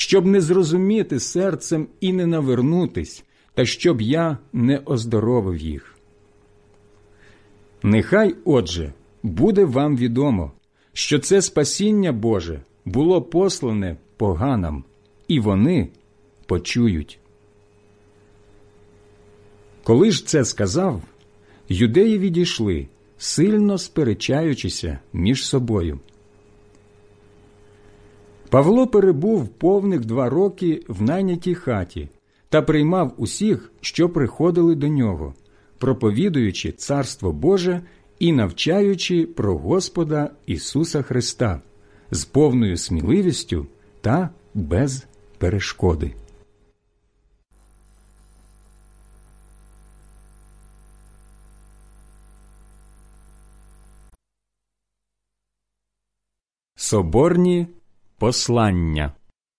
щоб не зрозуміти серцем і не навернутись, та щоб я не оздоровив їх. Нехай, отже, буде вам відомо, що це спасіння Боже було послане поганам, і вони почують». Коли ж це сказав, юдеї відійшли, сильно сперечаючися між собою. Павло перебув повних 2 роки в найнятій хаті та приймав усіх, що приходили до нього, проповідуючи Царство Боже і навчаючи про Господа Ісуса Христа з повною сміливістю та без перешкоди. Соборні послання.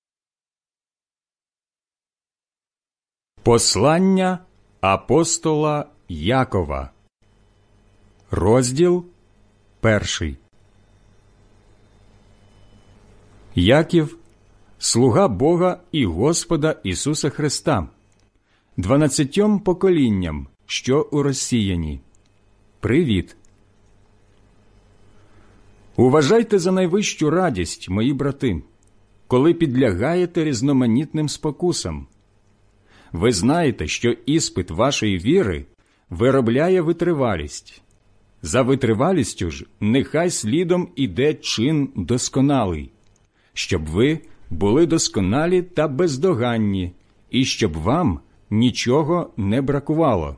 Послання апостола Якова. Розділ 1. Яків, слуга Бога і Господа Ісуса Христа, 12 поколінням, що у розсіяні. Привіт! Уважайте за найвищу радість, мої брати, коли підлягаєте різноманітним спокусам. Ви знаєте, що іспит вашої віри виробляє витривалість. За витривалістю ж нехай слідом іде чин досконалий, щоб ви були досконалі та бездоганні, і щоб вам нічого не бракувало.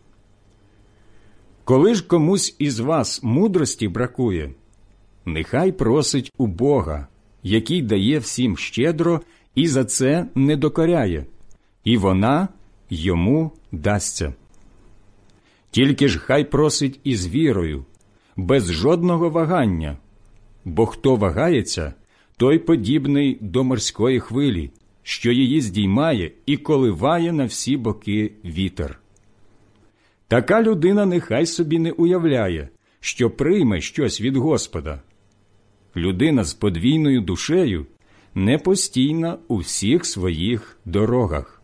Коли ж комусь із вас мудрості бракує, нехай просить у Бога, який дає всім щедро і за це не докоряє, і вона йому дасться. Тільки ж хай просить із вірою, без жодного вагання, бо хто вагається, той подібний до морської хвилі, що її здіймає і коливає на всі боки вітер. Така людина нехай собі не уявляє, що прийме щось від Господа. Людина з подвійною душею непостійна у всіх своїх дорогах.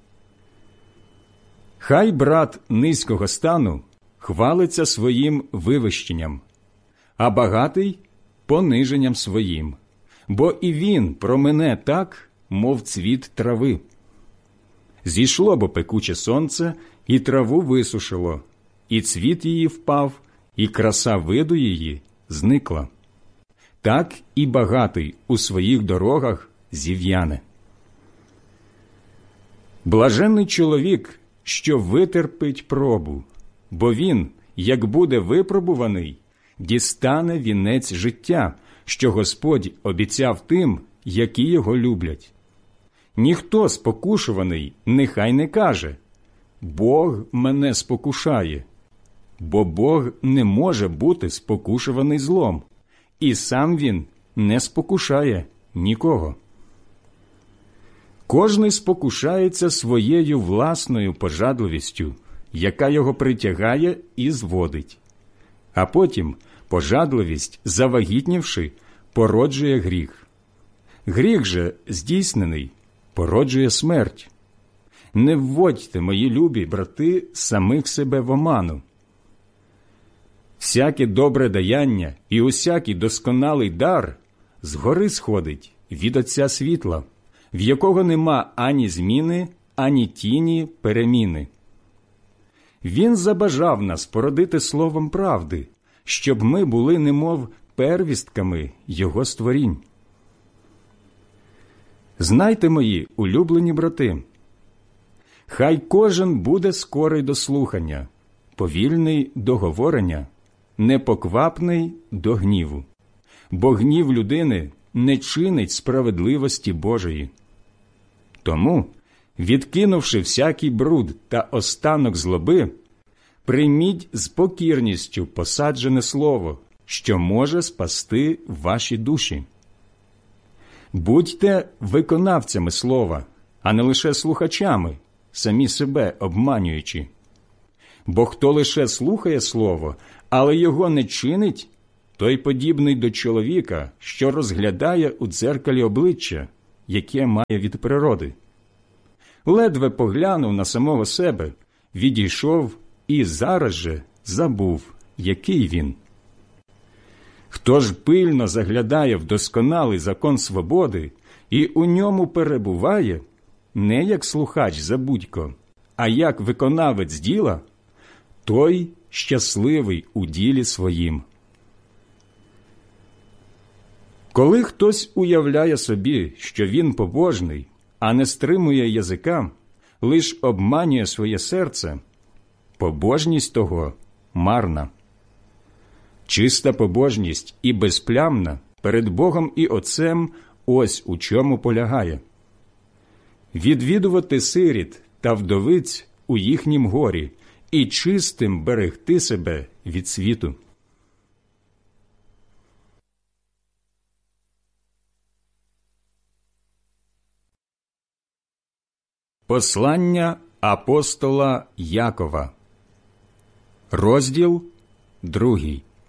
Хай брат низького стану хвалиться своїм вивищенням, а багатий – пониженням своїм, бо і він промине так, мов цвіт трави. Зійшло бо пекуче сонце, і траву висушило, і цвіт її впав, і краса виду її зникла. Так і багатий у своїх дорогах зів'яне. Блаженний чоловік, що витерпить пробу, бо він, як буде випробуваний, дістане вінець життя, що Господь обіцяв тим, які його люблять. Ніхто спокушуваний нехай не каже: «Бог мене спокушає», бо Бог не може бути спокушуваний злом, і сам він не спокушає нікого. Кожний спокушається своєю власною пожадливістю, яка його притягає і зводить. А потім пожадливість, завагітнівши, породжує гріх. Гріх же, здійснений, породжує смерть. Не вводьте, мої любі брати, самих себе в оману. Всяке добре даяння і усякий досконалий дар згори сходить від Отця світла, в якого нема ані зміни, ані тіні переміни. Він забажав нас породити словом правди, щоб ми були немов первістками Його створінь. Знайте, мої улюблені брати, хай кожен буде скорий до слухання, повільний до говорення, непоквапний до гніву, бо гнів людини не чинить справедливості Божої. Тому, відкинувши всякий бруд та останок злоби, прийміть з покірністю посаджене слово, що може спасти ваші душі. Будьте виконавцями слова, а не лише слухачами, самі себе обманюючи. Бо хто лише слухає слово, але його не чинить, той подібний до чоловіка, що розглядає у дзеркалі обличчя, яке має від природи. Ледве поглянув на самого себе, відійшов і зараз же забув, який він. Хто ж пильно заглядає в досконалий закон свободи і у ньому перебуває, не як слухач забудько, а як виконавець діла, той щасливий у ділі своїм. Коли хтось уявляє собі, що він побожний, а не стримує язика, лиш обманює своє серце, побожність того марна. Чиста побожність і безплямна перед Богом і Отцем ось у чому полягає. Відвідувати сиріт та вдовиць у їхнім горі і чистим берегти себе від світу. Послання апостола Якова. Розділ 2.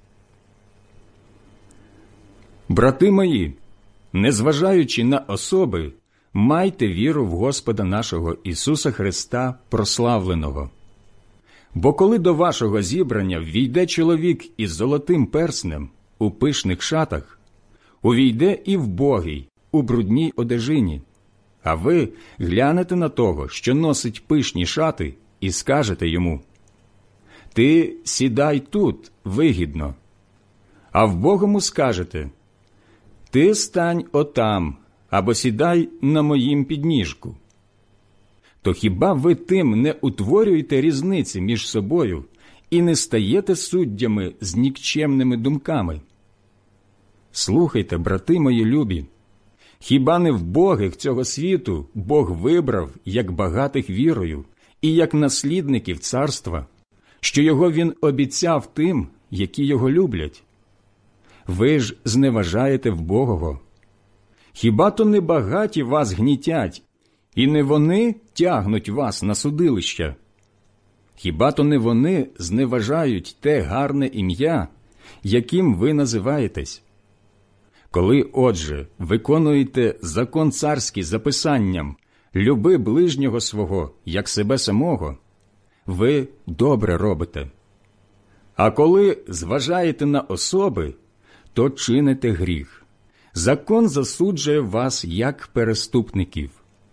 Брати мої, незважаючи на особи, майте віру в Господа нашого Ісуса Христа прославленого. Бо коли до вашого зібрання ввійде чоловік із золотим перснем у пишних шатах, увійде і вбогий у брудній одежині, а ви глянете на того, що носить пишні шати, і скажете йому: «Ти сідай тут вигідно», а вбогому скажете: «Ти стань отам, або сідай на моїм підніжку». То хіба ви тим не утворюєте різниці між собою і не стаєте суддями з нікчемними думками? Слухайте, брати мої любі, хіба не вбогих цього світу Бог вибрав як багатих вірою і як наслідників царства, що його він обіцяв тим, які його люблять? Ви ж зневажаєте вбогого. Хіба то не багаті вас гнітять, і не вони тягнуть вас на судилища? Хіба то не вони зневажають те гарне ім'я, яким ви називаєтесь? Коли, отже, виконуєте закон царський за писанням «люби ближнього свого, як себе самого», ви добре робите. А коли зважаєте на особи, то чините гріх. Закон засуджує вас як переступників.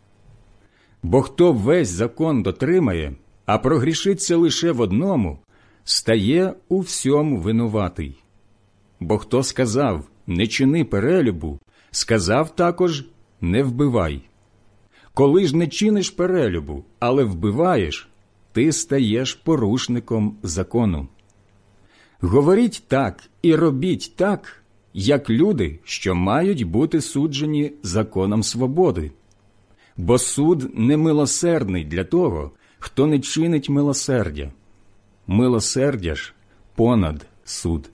Бо хто весь закон дотримає, а прогрішиться лише в одному, стає у всьому винуватий. Бо хто сказав «не чини перелюбу», сказав також «не вбивай». Коли ж не чиниш перелюбу, але вбиваєш, ти стаєш порушником закону. Говоріть так і робіть так, як люди, що мають бути суджені законом свободи. Бо суд немилосердний для того, хто не чинить милосердя. Милосердя ж понад суд.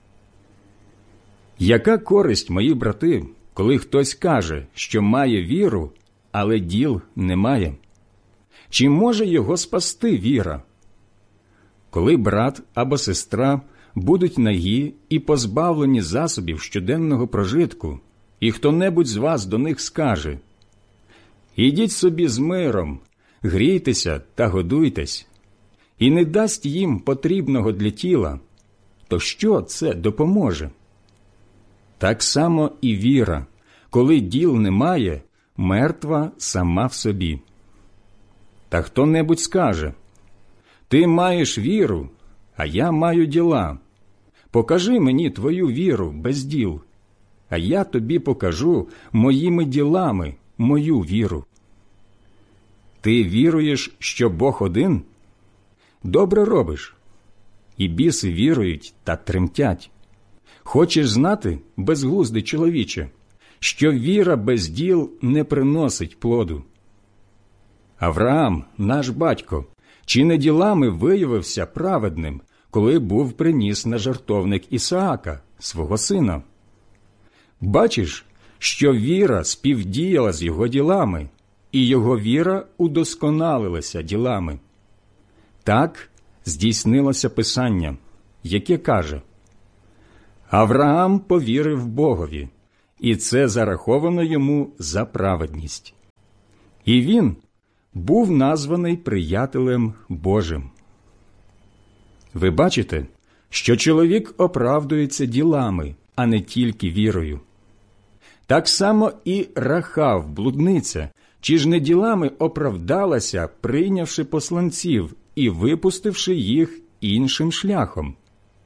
Яка користь, мої брати, коли хтось каже, що має віру, але діл немає? Чи може його спасти віра? Коли брат або сестра будуть нагі і позбавлені засобів щоденного прожитку, і хто-небудь з вас до них скаже: «Ідіть собі з миром, грійтеся та годуйтесь», і не дасть їм потрібного для тіла, то що це допоможе? Так само і віра, коли діл немає, мертва сама в собі. Та хто-небудь скаже: «Ти маєш віру, а я маю діла. Покажи мені твою віру без діл, а я тобі покажу моїми ділами мою віру». Ти віруєш, що Бог один? Добре робиш. І біси вірують та тремтять. Хочеш знати, безглуздий чоловіче, що віра без діл не приносить плоду? Авраам, наш батько, чи не ділами виявився праведним, коли був приніс на жертовник Ісаака, свого сина? Бачиш, що віра співдіяла з його ділами, і його віра удосконалилася ділами. Так здійснилося Писання, яке каже: «Авраам повірив Богові, і це зараховано йому за праведність. І він був названий приятелем Божим. Ви бачите, що чоловік оправдується ділами, а не тільки вірою. Так само і Рахав, блудниця, чи ж не ділами оправдалася, прийнявши посланців і випустивши їх іншим шляхом?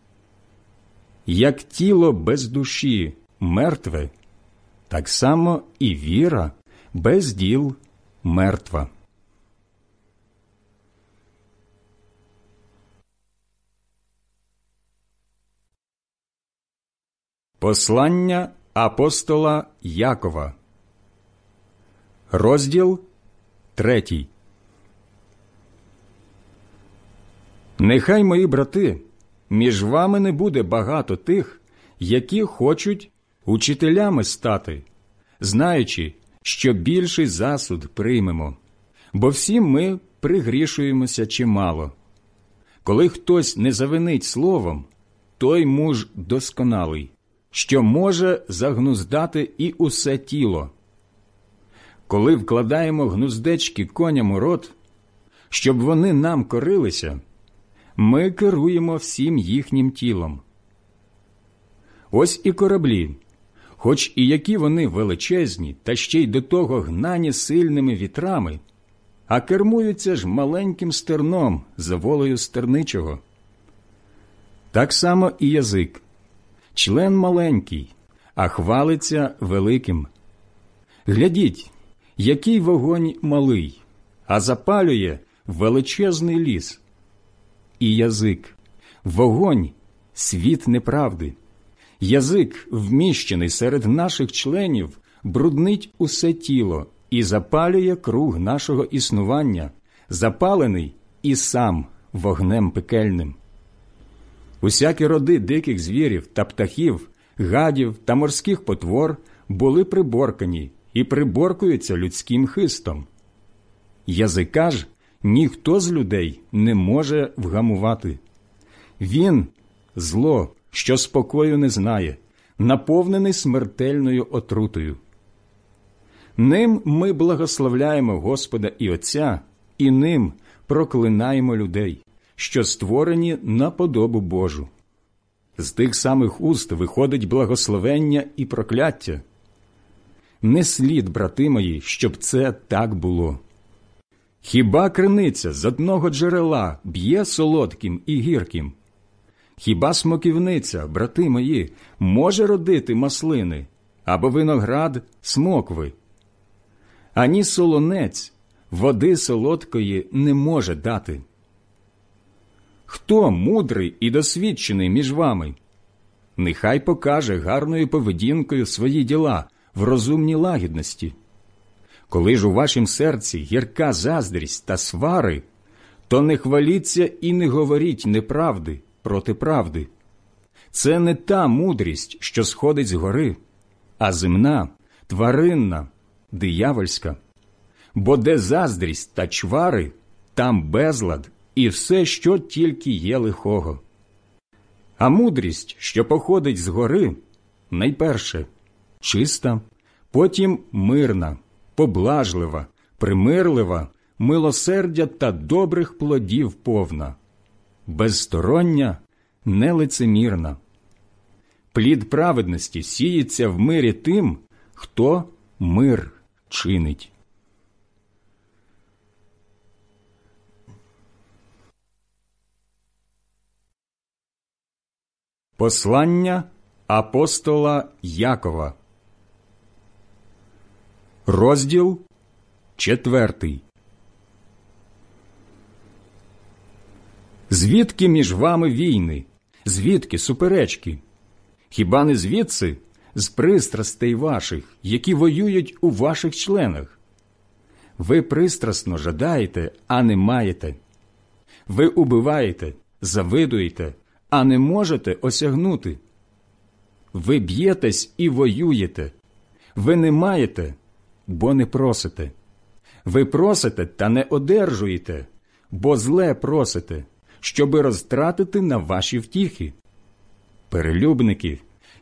Як тіло без душі мертве, так само і віра без діл мертва. Послання апостола Якова. Розділ 3. Нехай, мої брати, між вами не буде багато тих, які хочуть учителями стати, знаючи, що більший засуд приймемо, бо всі ми пригрішуємося чимало. Коли хтось не завинить словом, той муж досконалий, що може загнуздати і усе тіло. Коли вкладаємо гнуздечки коням у рот, щоб вони нам корилися, ми керуємо всім їхнім тілом. Ось і кораблі, хоч і які вони величезні, та ще й до того гнані сильними вітрами, а кермуються ж маленьким стерном за волею стерничого. Так само і язик. Член маленький, а хвалиться великим. Глядіть, який вогонь малий, а запалює величезний ліс. І язик – вогонь, світ неправди. Язик, вміщений серед наших членів, бруднить усе тіло і запалює круг нашого існування, запалений і сам вогнем пекельним. Усякі роди диких звірів та птахів, гадів та морських потвор були приборкані і приборкуються людським хистом. Язика ж ніхто з людей не може вгамувати. Він – зло, що спокою не знає, наповнений смертельною отрутою. Ним ми благословляємо Господа і Отця, і ним проклинаємо людей, що створені на подобу Божу. З тих самих уст виходить благословення і прокляття. Не слід, брати мої, щоб це так було. Хіба криниця з одного джерела б'є солодким і гірким? Хіба смоківниця, брати мої, може родити маслини, або виноград смокви? Ані солонець води солодкої не може дати. Хто мудрий і досвідчений між вами? Нехай покаже гарною поведінкою свої діла в розумній лагідності. Коли ж у вашім серці гірка заздрість та свари, то не хваліться і не говоріть неправди проти правди. Це не та мудрість, що сходить згори, а земна, тваринна, диявольська. Бо де заздрість та чвари, там безлад і все, що тільки є лихого. А мудрість, що походить згори, найперше – чиста, потім мирна, поблажлива, примирлива, милосердя та добрих плодів повна, безстороння, нелицемірна. Плід праведності сіється в мирі тим, хто мир чинить. Послання апостола Якова. Розділ 4. Звідки між вами війни? Звідки суперечки? Хіба не звідси, з пристрастей ваших, які воюють у ваших членах? Ви пристрасно жадаєте, а не маєте. Ви убиваєте, завидуєте, а не можете осягнути. Ви б'єтесь і воюєте. Ви не маєте, бо не просите. Ви просите та не одержуєте, бо зле просите, щоби розтратити на ваші втіхи. Перелюбники,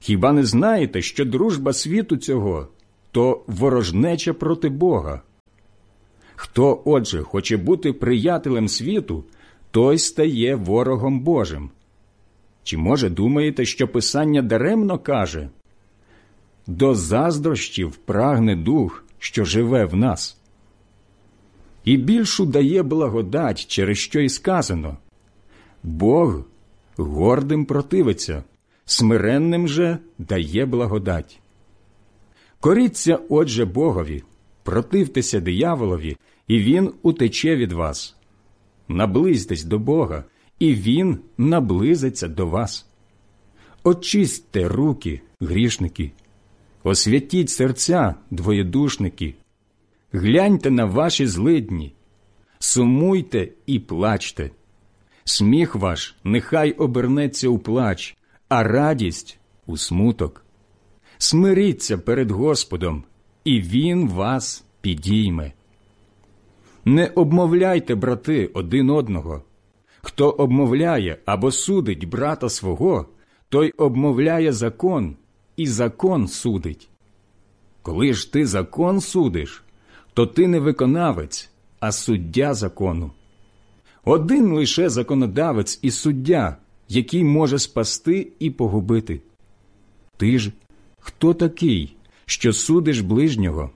Хіба не знаєте, що дружба світу цього – то ворожнеча проти Бога? Хто, отже, хоче бути приятелем світу, той стає ворогом Божим. Чи, може, думаєте, що Писання даремно каже: «До заздрощів прагне дух, що живе в нас»? І більшу дає благодать, через що й сказано: «Бог гордим противиться, смиренним же дає благодать». Коріться, отже, Богові, противтеся дияволові, і він утече від вас. Наблизьтесь до Бога, і він наблизиться до вас. Очистьте руки, грішники, освятіть серця, двоєдушники. Гляньте на ваші злидні, сумуйте і плачте. Сміх ваш нехай обернеться у плач, а радість – у смуток. Смиріться перед Господом, і Він вас підійме. Не обмовляйте, брати, один одного. Хто обмовляє або судить брата свого, той обмовляє закон, і закон судить. Коли ж ти закон судиш, то ти не виконавець, а суддя закону. Один лише законодавець і суддя, який може спасти і погубити. Ти ж хто такий, що судиш ближнього?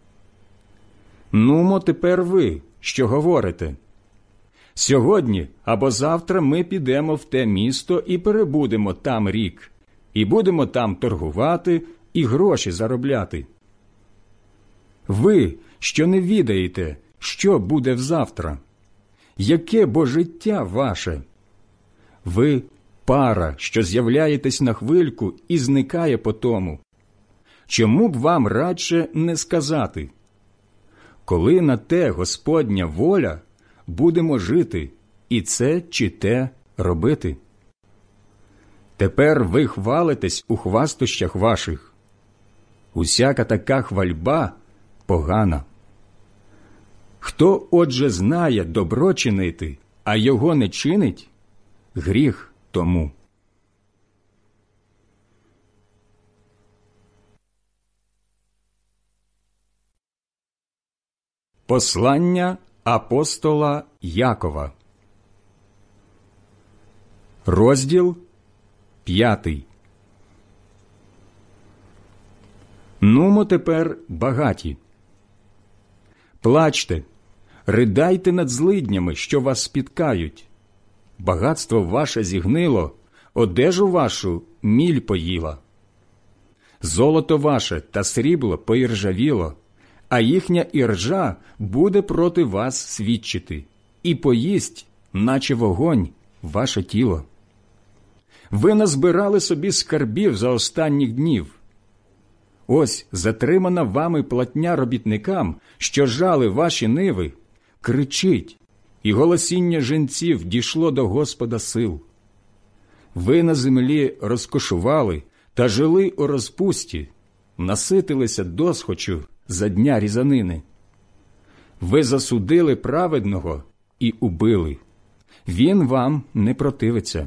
Нумо тепер ви, що говорите: «Сьогодні або завтра ми підемо в те місто і перебудемо там рік, і будемо там торгувати і гроші заробляти». Ви, що не відаєте, що буде взавтра? Яке бо життя ваше? Ви – пара, що з'являєтесь на хвильку і зникає потому. Чому б вам радше не сказати: «Коли на те Господня воля, будемо жити, і це чи те робити»? Тепер ви хвалитесь у хвастощах ваших. Усяка така хвальба погана. Хто, отже, знає добро чинити, а його не чинить, гріх тому. Послання апостола Якова. Розділ 5. Нумо тепер багаті. Плачте, ридайте над злиднями, що вас спіткають. Багатство ваше зігнило, одежу вашу міль поїла. Золото ваше та срібло поіржавіло, а їхня іржа буде проти вас свідчити, і поїсть, наче вогонь, ваше тіло. Ви назбирали собі скарбів за останніх днів. Ось затримана вами платня робітникам, що жали ваші ниви, кричить, і голосіння жінців дійшло до Господа сил. Ви на землі розкошували та жили у розпусті, наситилися досхочу за дня різанини. Ви засудили праведного і убили. Він вам не противиться.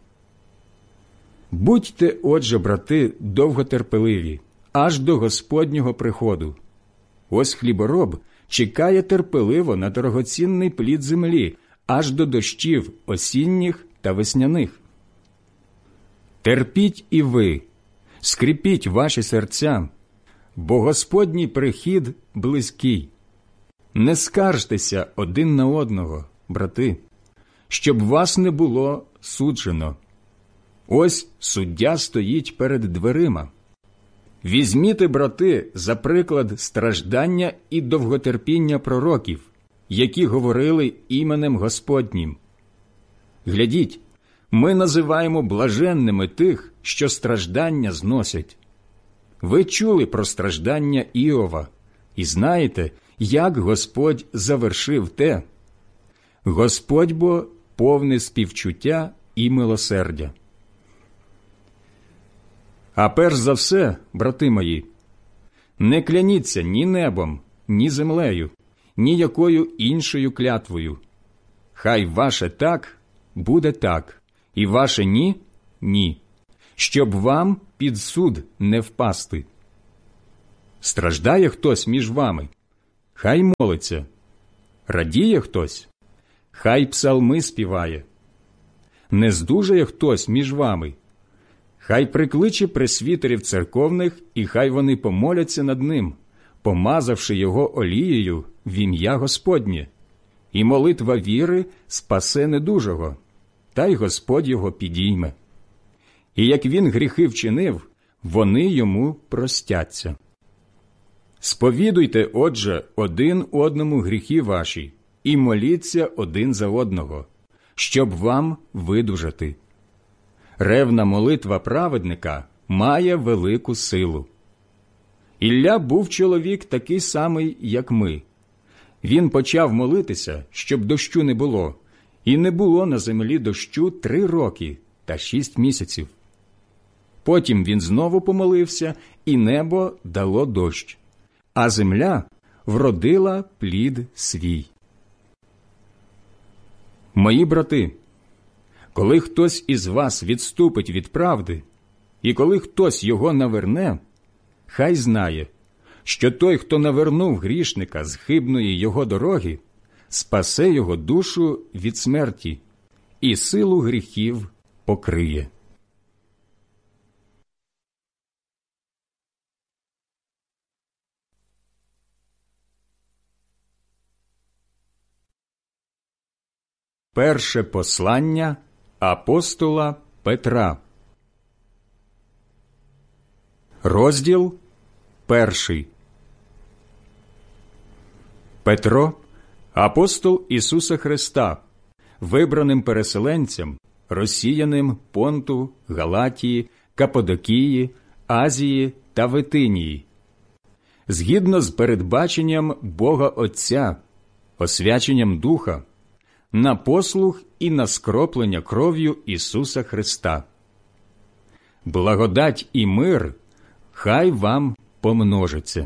Будьте, отже, брати, довготерпеливі, аж до Господнього приходу. Ось хлібороб чекає терпеливо на дорогоцінний плід землі, аж до дощів осінніх та весняних. Терпіть і ви, скріпіть ваші серця, бо Господній прихід близький. Не скаржтеся один на одного, брати, щоб вас не було суджено. Ось суддя стоїть перед дверима. Візьміте, брати, за приклад страждання і довготерпіння пророків, які говорили іменем Господнім. Глядіть, ми називаємо блаженними тих, що страждання зносять. Ви чули про страждання Іова і знаєте, як Господь завершив те. Господь бо повний співчуття і милосердя. А перш за все, брати мої, не кляніться ні небом, ні землею, ні якою іншою клятвою. Хай ваше так буде так, і ваше ні – ні, щоб вам під суд не впасти. Страждає хтось між вами? Хай молиться. Радіє хтось? Хай псалми співає. Не здужає хтось між вами? Хай прикличе пресвітерів церковних, і хай вони помоляться над ним, помазавши його олією в ім'я Господнє. І молитва віри спасе недужого, та й Господь його підійме. І як він гріхи вчинив, вони йому простяться. Сповідуйте, отже, один одному гріхи ваші, і моліться один за одного, щоб вам видужати. Ревна молитва праведника має велику силу. Ілля був чоловік такий самий, як ми. Він почав молитися, щоб дощу не було, і не було на землі дощу 3 роки та 6 місяців. Потім він знову помолився, і небо дало дощ, а земля вродила плід свій. Мої брати, коли хтось із вас відступить від правди, і коли хтось його наверне, хай знає, що той, хто навернув грішника з хибної його дороги, спасе його душу від смерті і силу гріхів покриє. Перше послання апостола Петра. Розділ 1. Петро, апостол Ісуса Христа, вибраним переселенцям, розсіяним Понту, Галатії, Каппадокії, Азії та Витинії, згідно з передбаченням Бога Отця, освяченням Духа, на послух і на скроплення кров'ю Ісуса Христа. Благодать і мир хай вам помножиться.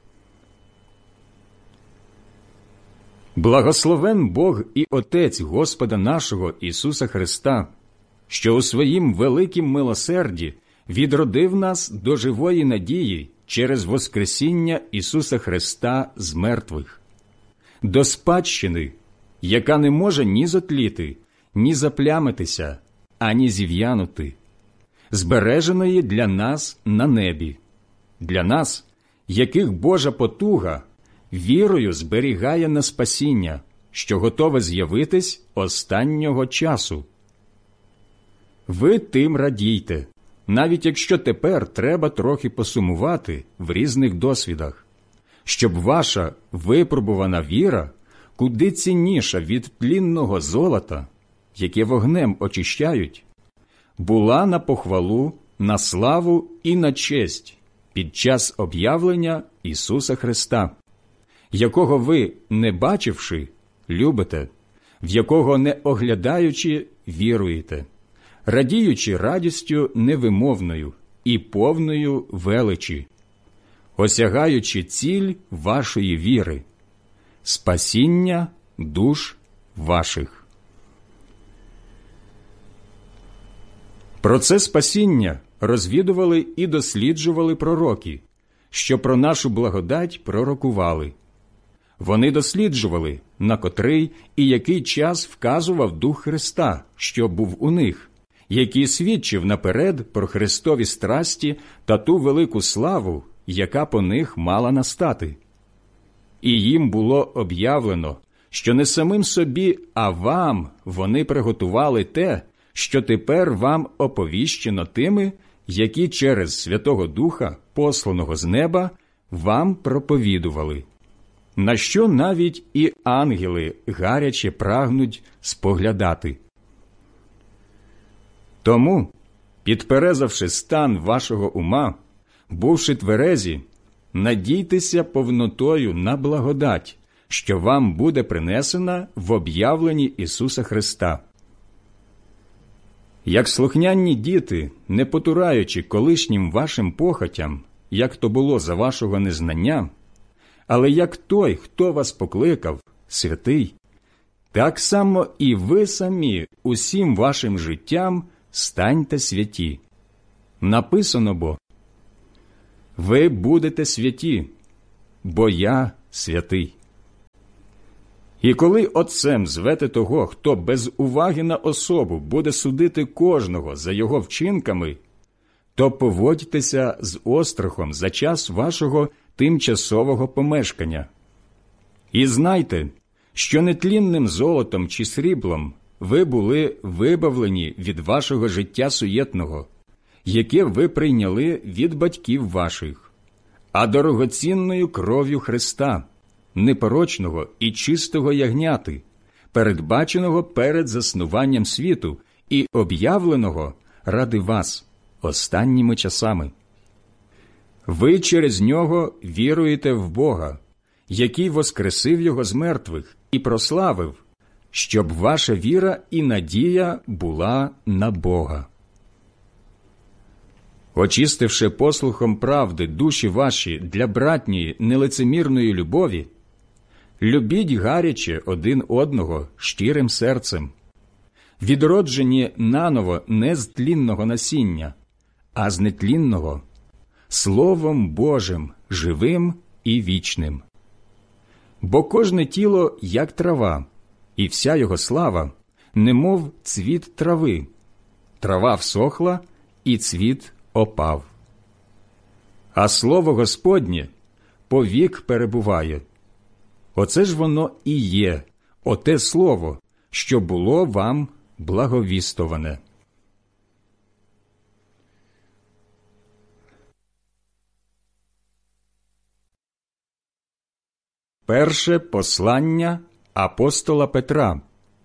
Благословен Бог і Отець Господа нашого Ісуса Христа, що у своїм великім милосерді відродив нас до живої надії через воскресіння Ісуса Христа з мертвих, до спадщини, яка не може ні затліти, ні заплямитися, ані зів'янути, збереженої для нас на небі, для нас, яких Божа потуга вірою зберігає на спасіння, що готове з'явитись останнього часу. Ви тим радійте, навіть якщо тепер треба трохи посумувати в різних досвідах, щоб ваша випробувана віра, куди цінніша від тлінного золота, яке вогнем очищають, була на похвалу, на славу і на честь під час об'явлення Ісуса Христа, якого ви, не бачивши, любите, в якого, не оглядаючи, віруєте, радіючи радістю невимовною і повною величі, осягаючи ціль вашої віри – спасіння душ ваших. Про це спасіння розвідували і досліджували пророки, що про нашу благодать пророкували. Вони досліджували, на котрий і який час вказував Дух Христа, що був у них, який свідчив наперед про Христові страсті та ту велику славу, яка по них мала настати. І їм було об'явлено, що не самим собі, а вам вони приготували те, що тепер вам оповіщено тими, які через Святого Духа, посланого з неба, вам проповідували, на що навіть і ангели гаряче прагнуть споглядати. Тому, підперезавши стан вашого ума, бувши тверезі, надійтеся повнотою на благодать, що вам буде принесена в об'явленні Ісуса Христа. Як слухняні діти, не потураючи колишнім вашим похотям, як то було за вашого незнання, але як той, хто вас покликав, святий, так само і ви самі усім вашим життям станьте святі. Написано бо: «Ви будете святі, бо я святий». І коли отцем звете того, хто без уваги на особу буде судити кожного за його вчинками, то поводьтеся з острахом за час вашого тимчасового помешкання. І знайте, що нетлінним золотом чи сріблом ви були вибавлені від вашого життя суєтного, яке ви прийняли від батьків ваших, а дорогоцінною кров'ю Христа, непорочного і чистого ягняти, передбаченого перед заснуванням світу і об'явленого ради вас останніми часами. Ви через нього віруєте в Бога, який воскресив його з мертвих і прославив, щоб ваша віра і надія була на Бога. Очистивши послухом правди душі ваші для братньої нелицемірної любові, любіть гаряче один одного щирим серцем, відроджені наново не з тлінного насіння, а з нетлінного, Словом Божим, живим і вічним. Бо кожне тіло, як трава, і вся його слава, немов цвіт трави. Трава всохла, і цвіт опав. А слово Господнє повік перебуває. Оце ж воно і є, оте слово, що було вам благовістоване. Перше послання апостола Петра,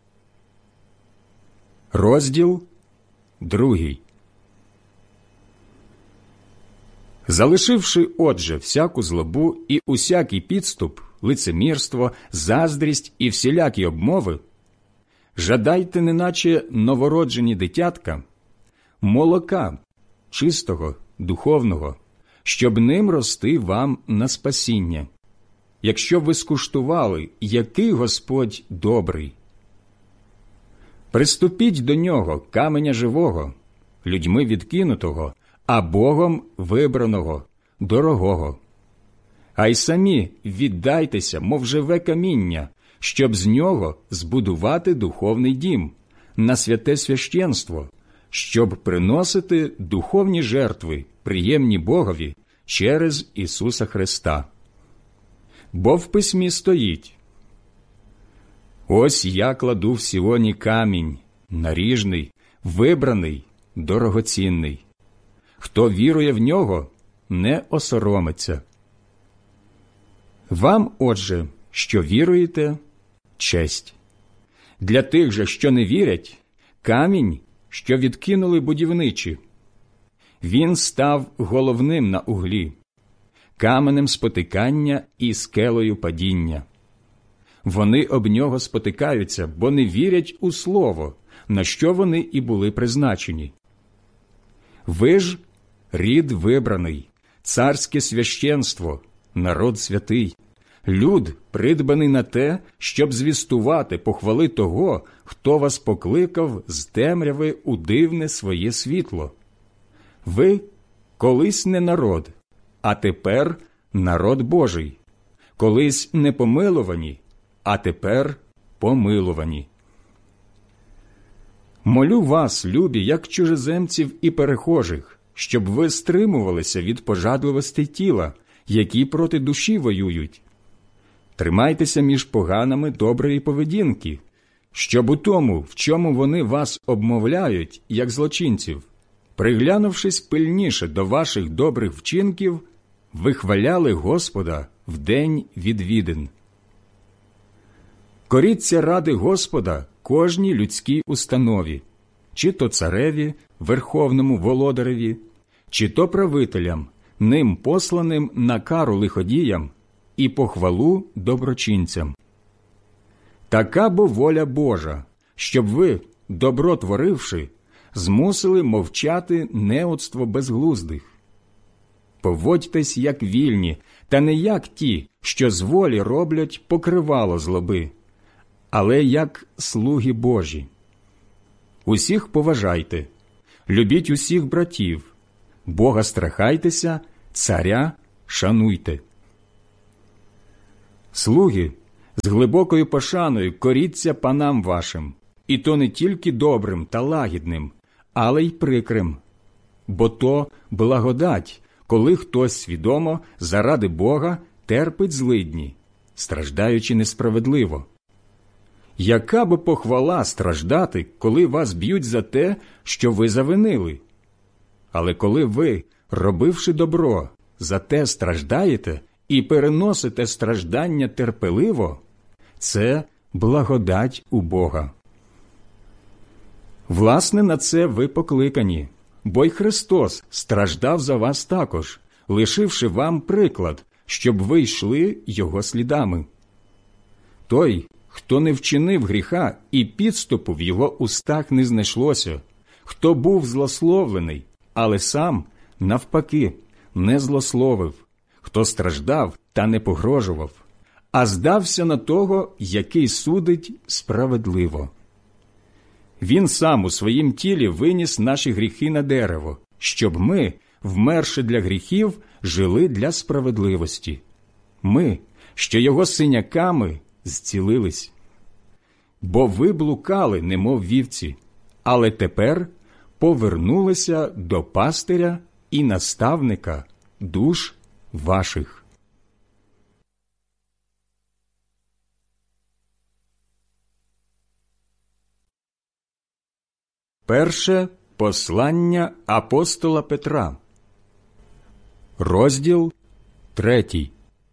розділ 2. Залишивши, отже, всяку злобу і усякий підступ, лицемірство, заздрість і всілякі обмови, жадайте, неначе новороджені дитятка, молока, чистого, духовного, щоб ним рости вам на спасіння, якщо ви скуштували, який Господь добрий. Приступіть до нього, каменя живого, людьми відкинутого, а Богом вибраного, дорогого. А й самі віддайтеся, мов живе каміння, щоб з нього збудувати духовний дім, на святе священство, щоб приносити духовні жертви, приємні Богові, через Ісуса Христа. Бо в письмі стоїть: «Ось я кладу в Сіоні камінь, наріжний, вибраний, дорогоцінний. Хто вірує в нього, не осоромиться». Вам, отже, що віруєте, честь. Для тих же, що не вірять, камінь, що відкинули будівничі. Він став головним на углі, каменем спотикання і скелею падіння. Вони об нього спотикаються, бо не вірять у слово, на що вони і були призначені. Ви ж рід вибраний, царське священство, народ святий, люд, придбаний на те, щоб звістувати похвали того, хто вас покликав з темряви у дивне своє світло. Ви колись не народ, а тепер народ Божий, колись не помилувані, а тепер помилувані. Молю вас, любі, як чужеземців і перехожих, щоб ви стримувалися від пожадливостей тіла, які проти душі воюють. Тримайтеся між поганами доброї поведінки, щоб у тому, в чому вони вас обмовляють, як злочинців, приглянувшись пильніше до ваших добрих вчинків, вихваляли Господа в день відвідин. Коріться ради Господа кожній людській установі, чи то цареві, верховному володареві, чи то правителям, ним посланим на кару лиходіям і похвалу доброчинцям. Така бо воля Божа, щоб ви, добро творивши, змусили мовчати неоцтво безглуздих. Поводьтесь, як вільні, та не як ті, що з волі роблять покривало злоби, але як слуги Божі. Усіх поважайте, любіть усіх братів, Бога страхайтеся, царя шануйте. Слуги, з глибокою пошаною коріться панам вашим, і то не тільки добрим та лагідним, але й прикрим. Бо то благодать, коли хтось свідомо заради Бога терпить злидні, страждаючи несправедливо. Яка бо похвала страждати, коли вас б'ють за те, що ви завинили? Але коли ви, робивши добро, за те страждаєте і переносите страждання терпеливо, це благодать у Бога. Власне, на це ви покликані, бо й Христос страждав за вас також, лишивши вам приклад, щоб ви йшли Його слідами. Той, хто не вчинив гріха і підступу в його устах не знайшлося, хто був злословлений, але сам, навпаки, не злословив, хто страждав та не погрожував, а здався на того, який судить справедливо. Він сам у своїм тілі виніс наші гріхи на дерево, щоб ми, вмерши для гріхів, жили для справедливості. Ми, що його синяками, зцілились. Бо ви блукали, немов вівці, але тепер повернулися до пастиря і наставника душ ваших. Перше послання апостола Петра, розділ 3.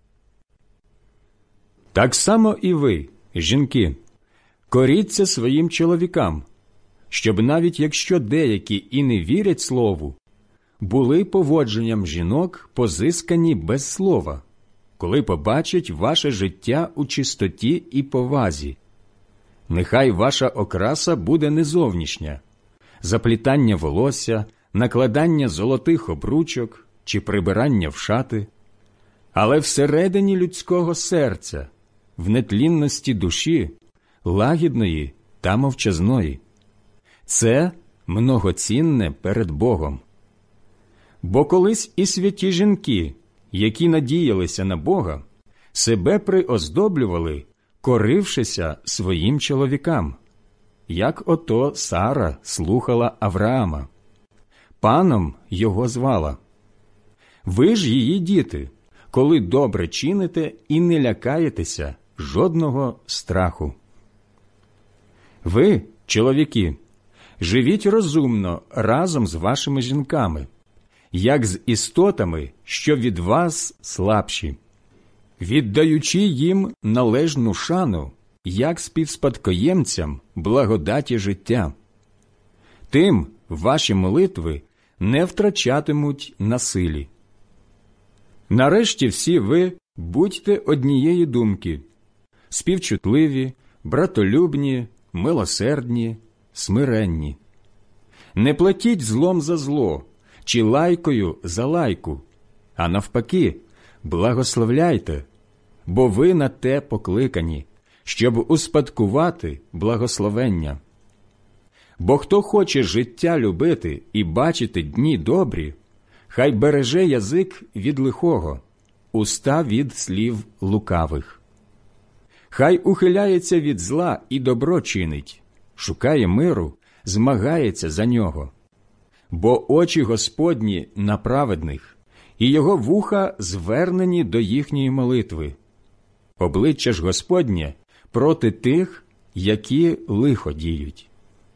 Так само і ви, жінки, коріться своїм чоловікам, щоб навіть якщо деякі і не вірять слову, були поводженням жінок позискані без слова, коли побачать ваше життя у чистоті і повазі. Нехай ваша окраса буде не зовнішня, заплітання волосся, накладання золотих обручок чи прибирання в шати, але всередині людського серця, в нетлінності душі, лагідної та мовчазної. Це многоцінне перед Богом. Бо колись і святі жінки, які надіялися на Бога, себе приоздоблювали, корившися своїм чоловікам, як ото Сара слухала Авраама. Паном його звала. Ви ж її діти, коли добре чините і не лякаєтеся жодного страху. Ви, чоловіки, живіть розумно разом з вашими жінками, як з істотами, що від вас слабші, віддаючи їм належну шану, як співспадкоємцям благодаті життя. Тим ваші молитви не втрачатимуть на силі. Нарешті всі ви будьте однієї думки, співчутливі, братолюбні, милосердні, смиренні. Не платіть злом за зло, чи лайкою за лайку, а навпаки, благословляйте, бо ви на те покликані, щоб успадкувати благословення. Бо хто хоче життя любити і бачити дні добрі, хай береже язик від лихого, уста від слів лукавих. Хай ухиляється від зла і добро чинить, шукає миру, змагається за нього. Бо очі Господні на праведних, і його вуха звернені до їхньої молитви. Обличчя ж Господнє проти тих, які лихо діють.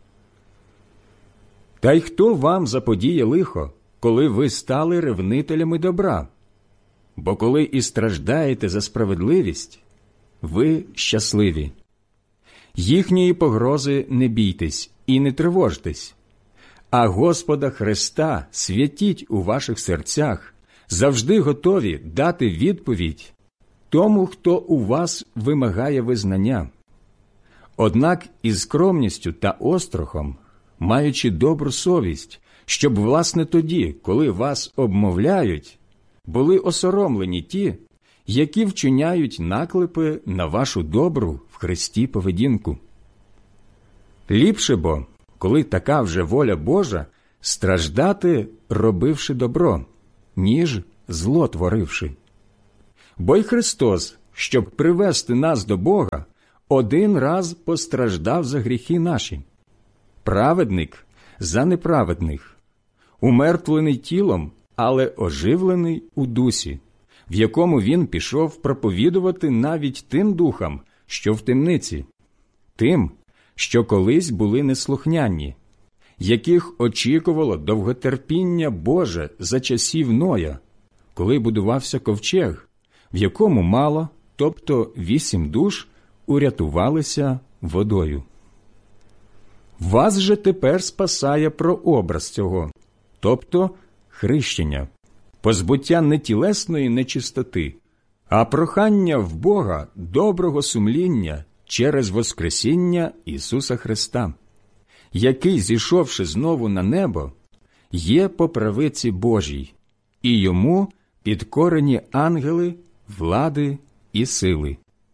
Та й хто вам заподіє лихо, коли ви стали ревнителями добра? Бо коли і страждаєте за справедливість, ви щасливі. Їхньої погрози не бійтесь і не тривожтесь, а Господа Христа святіть у ваших серцях, завжди готові дати відповідь тому, хто у вас вимагає визнання. Однак із скромністю та острахом, маючи добру совість, щоб, власне, тоді, коли вас обмовляють, були осоромлені ті, які вчиняють наклепи на вашу добру в Христі поведінку. Ліпше бо, коли така вже воля Божа, страждати, робивши добро, ніж зло творивши. Бо й Христос, щоб привести нас до Бога, один раз постраждав за гріхи наші. Праведник за неправедних, умертвлений тілом, але оживлений у дусі, в якому він пішов проповідувати навіть тим духам, що в темниці, тим, що колись були неслухняні, яких очікувало довготерпіння Боже за часів Ноя, коли будувався ковчег, в якому мало, тобто 8 душ, урятувалися водою. Вас же тепер спасає прообраз цього, тобто хрещення, позбуття не тілесної нечистоти, а прохання в Бога доброго сумління через воскресіння Ісуса Христа, який, зійшовши знову на небо, є по правиці Божій, і йому підкорені ангели, влади і сили.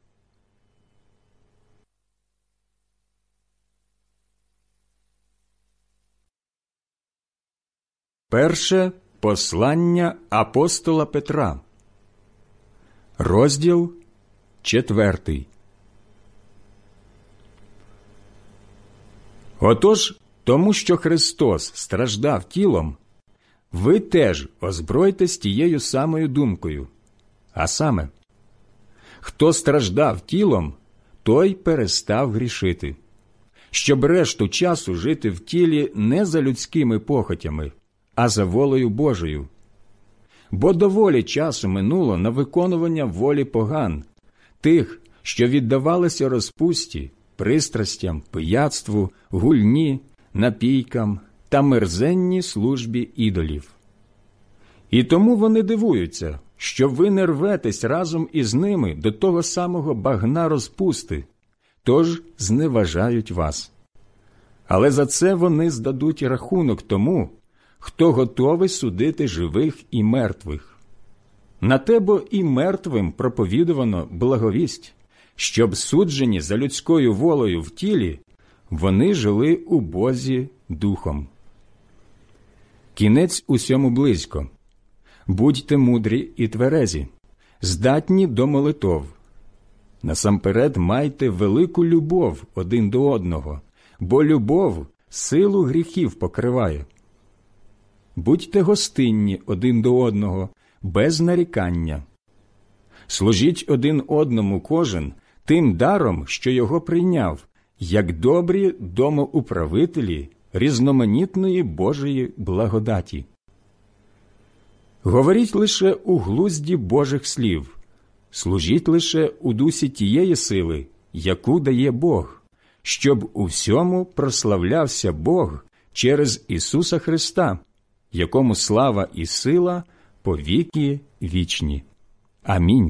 Перше послання апостола Петра, розділ 4. Отож, тому що Христос страждав тілом, ви теж озбройтесь тією самою думкою. А саме, хто страждав тілом, той перестав грішити, щоб решту часу жити в тілі не за людськими похотями, а за волею Божою. Бо доволі часу минуло на виконування волі поган, тих, що віддавалися розпусті, пристрастям, пияцтву, гульні, напійкам та мерзенній службі ідолів. І тому вони дивуються, що ви не рветесь разом із ними до того самого багна розпусти, тож зневажають вас. Але за це вони здадуть рахунок тому, хто готовий судити живих і мертвих. На те бо і мертвим проповідувано благовість, щоб суджені за людською волею в тілі, вони жили у Бозі духом. Кінець усьому близько. Будьте мудрі і тверезі, здатні до молитов. Насамперед майте велику любов один до одного, бо любов силу гріхів покриває. Будьте гостинні один до одного, без нарікання. Служіть один одному кожен тим даром, що його прийняв, як добрі домоуправителі різноманітної Божої благодаті. Говоріть лише у глузді Божих слів, служіть лише у дусі тієї сили, яку дає Бог, щоб у всьому прославлявся Бог через Ісуса Христа, якому слава і сила по віки вічні. Амінь.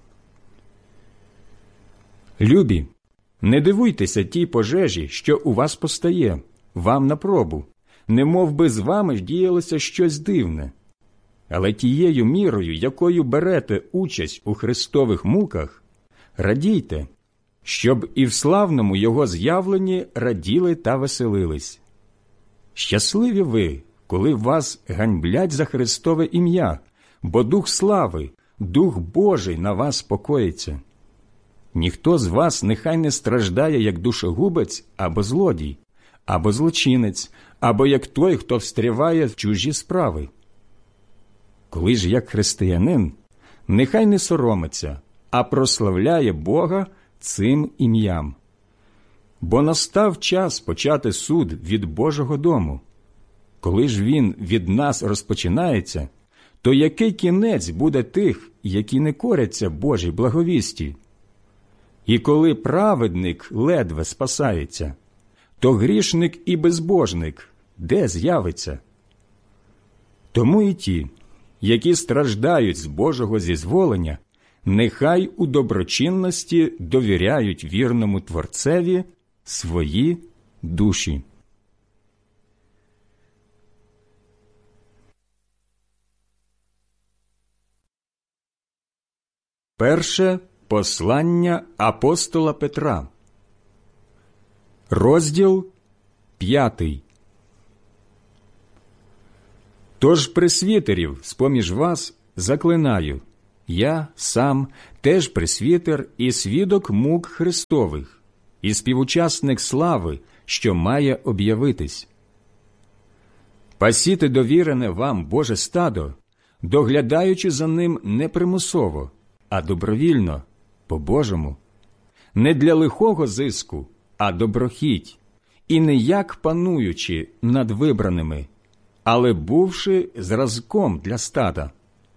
Любі, не дивуйтеся тій пожежі, що у вас постає, вам на пробу, немов би з вами ж діялося щось дивне. Але тією мірою, якою берете участь у Христових муках, радійте, щоб і в славному Його з'явленні раділи та веселились. Щасливі ви, коли вас ганьблять за Христове ім'я, бо Дух слави, Дух Божий на вас покоїться. Ніхто з вас нехай не страждає, як душогубець або злодій, або злочинець, або як той, хто встряває в чужі справи. Коли ж як християнин, нехай не соромиться, а прославляє Бога цим ім'ям. Бо настав час почати суд від Божого дому. Коли ж він від нас розпочинається, то який кінець буде тих, які не коряться Божій благовісті? І коли праведник ледве спасається, то грішник і безбожник де з'явиться? Тому і ті, які страждають з Божого зізволення, нехай у доброчинності довіряють вірному Творцеві свої душі. Перше послання апостола Петра, розділ 5. Тож пресвітерів з-поміж вас заклинаю, я сам теж пресвітер і свідок мук Христових, і співучасник слави, що має об'явитись. Пасіте довірене вам Боже стадо, доглядаючи за ним не примусово, а добровільно, по-божому, не для лихого зиску, а доброхіть, і не як пануючи над вибраними, але бувши зразком для стада.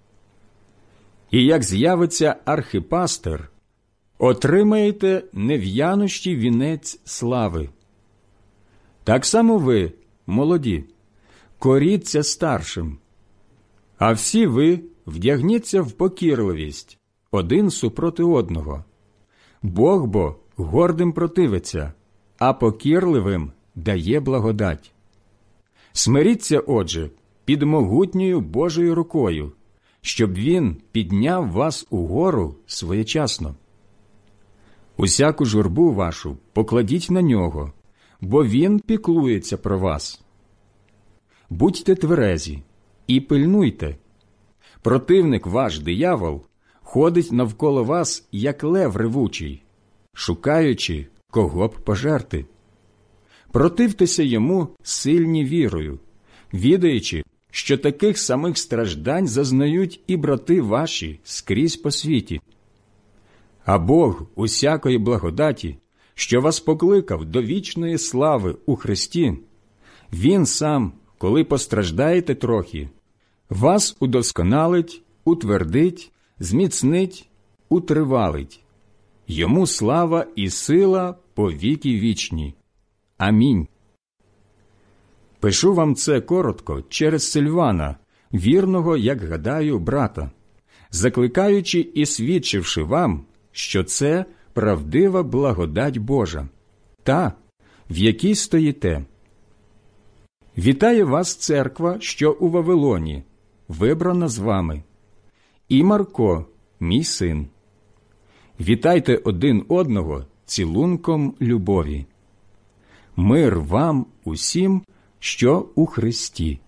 І як з'явиться архипастир, отримаєте нев'янощий вінець слави. Так само ви, молоді, коріться старшим, а всі ви вдягніться в покірливість один супроти одного. Бог бо гордим противиться, а покірливим дає благодать. Смиріться, отже, під могутньою Божою рукою, щоб Він підняв вас угору своєчасно. Усяку журбу вашу покладіть на Нього, бо Він піклується про вас. Будьте тверезі і пильнуйте. Противник ваш, диявол, ходить навколо вас, як лев ревучий, шукаючи, кого б пожерти. Противтеся йому сильні вірою, відаючи, що таких самих страждань зазнають і брати ваші скрізь по світі. А Бог усякої благодаті, що вас покликав до вічної слави у Христі, Він сам, коли постраждаєте трохи, вас удосконалить, утвердить, зміцнить, утривалить. Йому слава і сила по віки вічні. Амінь. Пишу вам це коротко через Сильвана, вірного, як гадаю, брата, закликаючи і свідчивши вам, що це правдива благодать Божа, та, в якій стоїте. Вітає вас церква, що у Вавилоні, вибрана з вами, і Марко, мій син. Вітайте один одного цілунком любові. Мир вам усім, що у Христі.